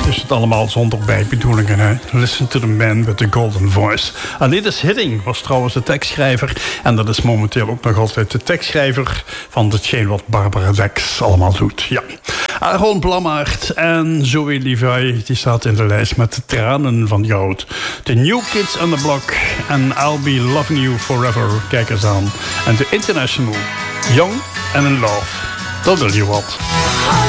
is het allemaal zonder bijbedoelingen, hè? Listen to the man with the golden voice. Anelis Hidding was trouwens de tekstschrijver. En dat is momenteel ook nog altijd de tekstschrijver van hetgeen wat Barbara Dex allemaal doet. Ja. Aaron Blamaert en Zoe Levi, die staat in de lijst met de tranen van goud. The New Kids on the Block en I'll Be Loving You Forever. Kijk eens aan. En The International, Young and in Love. Dat wil je wat.